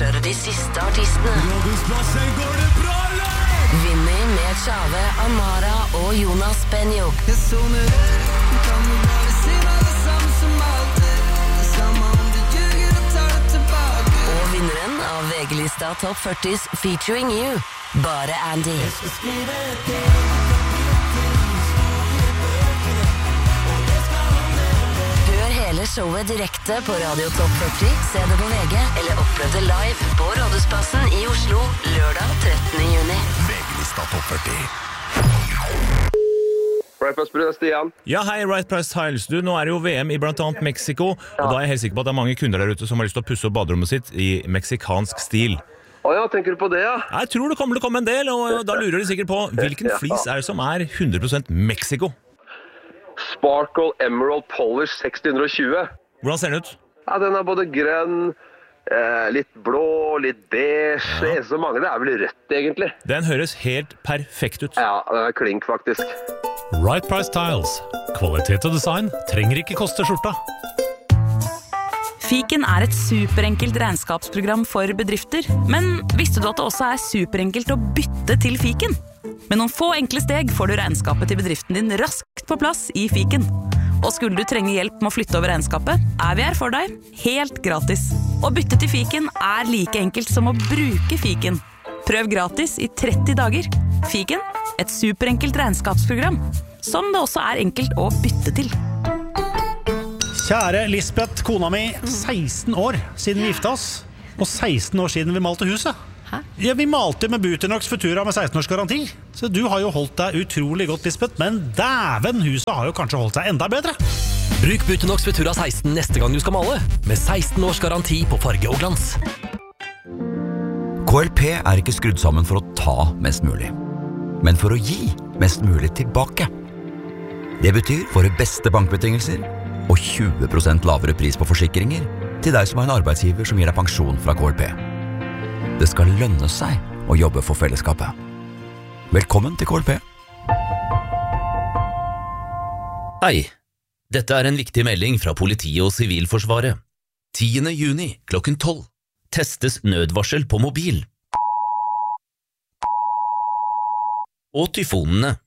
avsløre de siste artistene. Rådhusplassen går det bra, eller? Vinni med Tjave, Amara og Jonas Benjo. Jeg soner kan du bare si meg det samme som alltid. Det samme om du ljuger og tar det tilbake. Og vinneren av VG-lista Top 40s Featuring You, Bare Andy. Hør hele showet direkte på Radio Top 40, se det på VG, eller oppleve det live på Rådhusplassen i Oslo, lørdag 13. juni. VG-lista Top 40. Right Price, Stian. Ja, hei, Right Price Tiles. Du, nå er det jo VM i blant annet Mexico, og da er jeg helt sikker på at det er mange kunder der ute som har lyst til å pusse opp baderommet sitt i meksikansk stil. Ja, tenker du på det, ja? Jeg tror det kommer til å komme en del, og da lurer de sikkert på hvilken flis er det som er 100% Mexico? Sparkle Emerald Polish 620. Hvordan ser den ut? Ja, den er både grønn, litt blå, litt beige. Det eneste som mangler er vel rødt, egentlig. Den høres helt perfekt ut. Ja, den er klink, faktisk. Right Price Tiles. Kvalitet og design trenger ikke koste skjorta. Fiken er et superenkelt regnskapsprogram for bedrifter, men visste du at det også er superenkelt å bytte til Fiken? Med noen få enkle steg får du regnskapet til bedriften din raskt på plass i Fiken. Og skulle du trenge hjelp med å flytte over regnskapet, er vi her for deg, helt gratis. Å bytte til Fiken er like enkelt som å bruke Fiken. Prøv gratis i 30 dager. Fiken, et superenkelt regnskapsprogram, som det også er enkelt å bytte til. Kjære Lisbeth, kona mi, 16 år siden vi gifte oss, og 16 år siden vi malte huset. Hæ? Ja, vi malte med Buternox Futura med 16 års garanti, så du har jo holdt deg utrolig godt, Lisbeth, men dæven, huset har jo kanskje holdt seg enda bedre. Bruk Buternox Futura 16 neste gang du skal male, med 16 års garanti på farge og glans. KLP er ikke skrudd sammen for å ta mest mulig, men for å gi mest mulig tilbake. Det betyr våre beste bankbetingelser og 20% lavere pris på forsikringer til deg som har en arbeidsgiver som gir deg pensjon fra KLP. Det skal lønne seg å jobbe for fellesskapet. Velkommen til KLP. Hei, dette er en viktig melding fra politiet og Sivilforsvaret. 10. juni klokken 12 testes nødvarsel på mobil. Og tyfonene.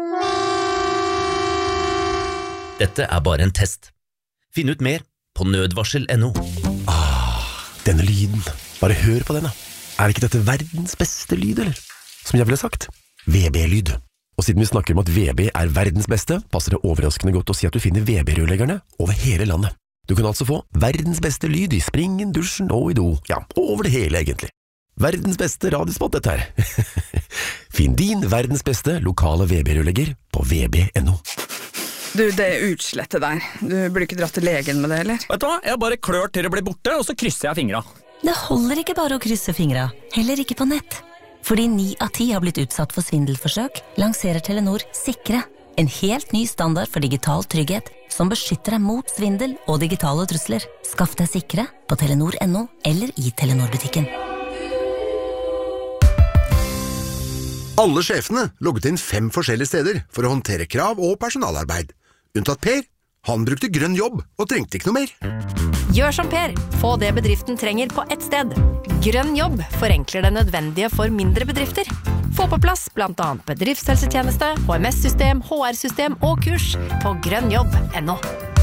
Dette er bare en test. Finn ut mer på nødvarsel.no. Denne lyden. Bare hør på denne. Er ikke dette verdens beste lyd, eller? Som jeg ville sagt, VB-lyd. Og siden vi snakker om at VB er verdens beste, passer det overraskende godt å si at du finner VB-rørleggerne over hele landet. Du kan altså få verdens beste lyd i springen, dusjen og i do. Ja, over det hele egentlig. Verdens beste radiospot dette her. Finn din verdens beste lokale VB-rørlegger på VB.no. Du, det utslettet der. Du burde ikke dratt til legen med det, eller? Vet du hva? Jeg bare klør til det blir borte, og så krysser jeg fingra. Det holder ikke bare å krysse fingra, heller ikke på nett. Fordi 9 av 10 har blitt utsatt for svindelforsøk, lanserer Telenor Sikre. En helt ny standard for digital trygghet, som beskytter deg mot svindel og digitale trusler. Skaff deg Sikre på Telenor.no eller i Telenor-butikken. Alle sjefene logget inn 5 forskjellige steder for å håndtere krav og personalarbeid. Unntatt Per. Han brukte grønn jobb og trengte ikke noe mer. Gjør som Per. Få det bedriften trenger på ett sted. Grønn jobb forenkler det nødvendige for mindre bedrifter. Få på plass blant annet bedriftshelsetjeneste, HMS-system, HR-system og kurs på grønnjobb.no.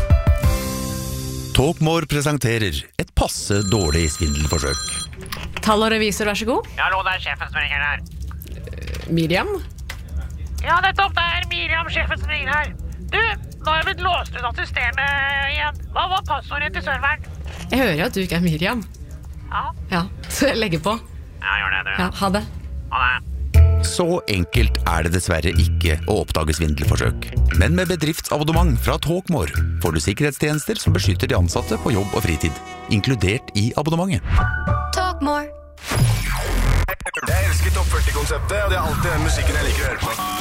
Talkmore presenterer et passe dårlig svindelforsøk. Tall og revisor, vær så god. Ja, hallo, det er sjefen som ringer her. Miriam? Ja, nettopp, det er Miriam, sjefen som ringer her. Du, nå har jeg blitt låst ut av systemet igjen. Hva var passordet til serveren? Jeg hører at du ikke er Miriam. Ja, så jeg legger på. Ja, gjør det, du. Ja, ha det. Ha det. Så enkelt er det dessverre ikke å oppdage svindelforsøk. Men med bedriftsabonnement fra Talkmore får du sikkerhetstjenester som beskytter de ansatte på jobb og fritid, inkludert i abonnementet. Talkmore. Jeg elsker Topp 40-konseptet, og det er alltid den musikken jeg liker å høre på.